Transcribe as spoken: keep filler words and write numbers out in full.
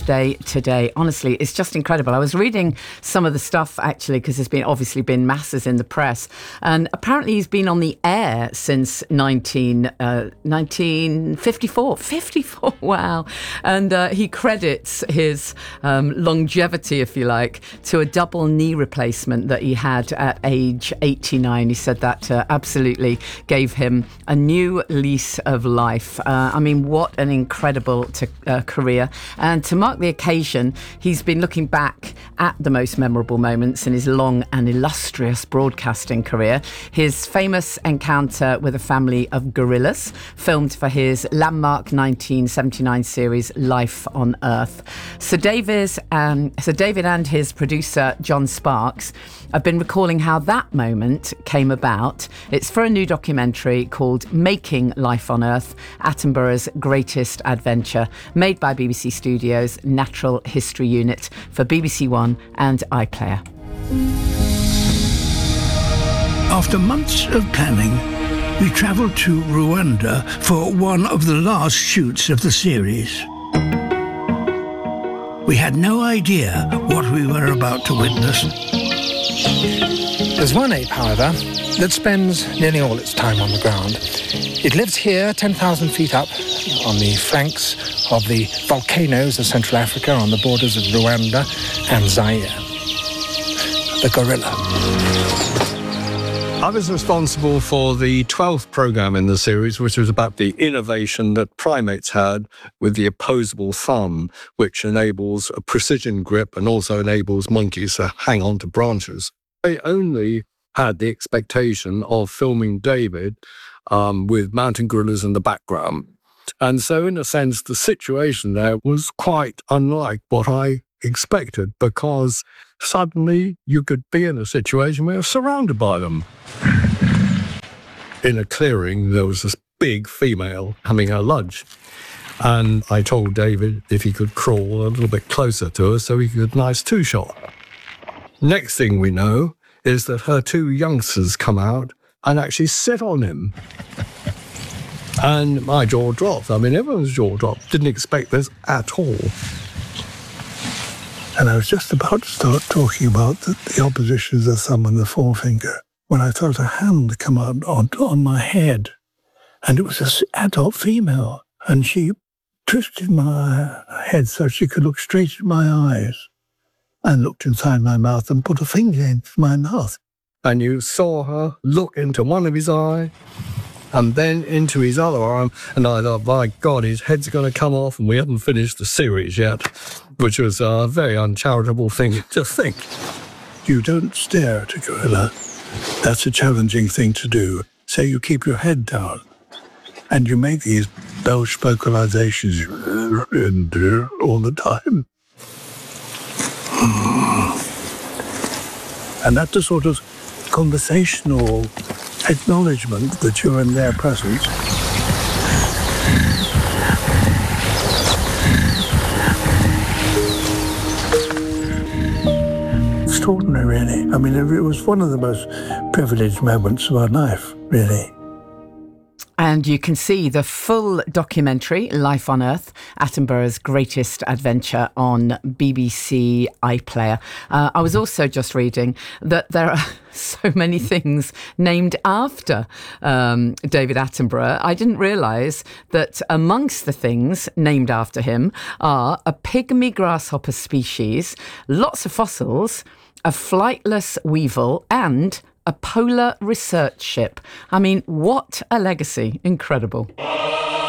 birthday today. Honestly, it's just incredible. I was reading some of the stuff, actually, because there's been obviously been masses in the press. And apparently he's been on the air since nineteen, uh, nineteen fifty-four. fifty-four, wow. And uh, he credits his um, longevity, if you like, to a double knee replacement that he had at age eighty-nine. He said that uh, absolutely gave him a new lease of life. Uh, I mean, what an incredible to, uh, career. And to mark the occasion, he's been looking back at the most memorable moments in his long and illustrious broadcasting career. His famous encounter with a family of gorillas, filmed for his landmark nineteen seventy-nine series Life on Earth. Sir David, um, Sir David and his producer John Sparks have been recalling how that moment came about. It's for a new documentary called Making Life on Earth, Attenborough's Greatest Adventure, made by B B C Studios' Natural History Unit for B B C One and iPlayer. After months of planning, we travelled to Rwanda for one of the last shoots of the series. We had no idea what we were about to witness. There's one ape, however, that spends nearly all its time on the ground. It lives here, ten thousand feet up, on the flanks of the volcanoes of Central Africa, on the borders of Rwanda and Zaire. The gorilla. I was responsible for the twelfth programme in the series, which was about the innovation that primates had with the opposable thumb, which enables a precision grip and also enables monkeys to hang on to branches. I only had the expectation of filming David um, with mountain gorillas in the background. And so, in a sense, the situation there was quite unlike what I expected, because suddenly you could be in a situation where you're surrounded by them. In a clearing, there was this big female having her lunch. And I told David if he could crawl a little bit closer to her so he could get a nice two-shot. Next thing we know is that her two youngsters come out and actually sit on him. And my jaw dropped. I mean, everyone's jaw dropped. Didn't expect this at all. And I was just about to start talking about the, the opposition of the thumb and the forefinger when I felt a hand come out on, on my head. And it was an adult female. And she twisted my head so she could look straight in my eyes and looked inside my mouth and put a finger into my mouth. And you saw her look into one of his eyes and then into his other arm. And I thought, my God, his head's going to come off and we haven't finished the series yet, which was a very uncharitable thing to think. You don't stare at a gorilla. That's a challenging thing to do. So you keep your head down and you make these Belgian vocalizations all the time. And that's a sort of conversational acknowledgement that you're in their presence. Extraordinary, really. I mean, it was one of the most privileged moments of our life, really. And you can see the full documentary, Life on Earth, Attenborough's Greatest Adventure, on B B C iPlayer. Uh, I was also just reading that there are so many things named after um, David Attenborough. I didn't realise that amongst the things named after him are a pygmy grasshopper species, lots of fossils, a flightless weevil, and a polar research ship. I mean, what a legacy. Incredible.